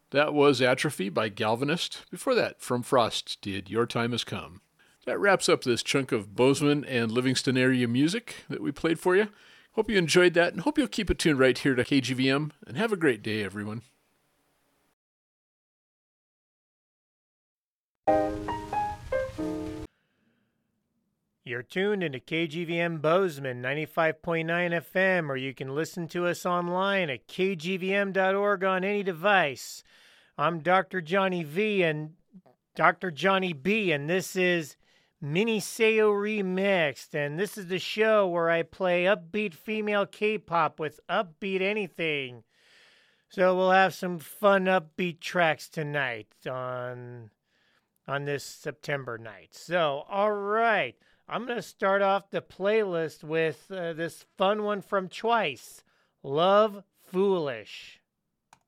That was Atrophy by Galvanist. Before that, From Frost did Your Time Has Come. That wraps up this chunk of Bozeman and Livingston area music that we played for you. Hope you enjoyed that and hope you'll keep it tuned right here to KGVM. And have a great day, everyone. You're tuned into KGVM Bozeman 95.9 FM, or you can listen to us online at kgvm.org on any device. I'm Dr. Johnny V and Dr. Johnny B, and this is Mini Seo Remixed, and this is the show where I play upbeat female K-pop with upbeat anything. So we'll have some fun upbeat tracks tonight on this September night. So, all right. I'm going to start off the playlist with this fun one from Twice, Love Foolish.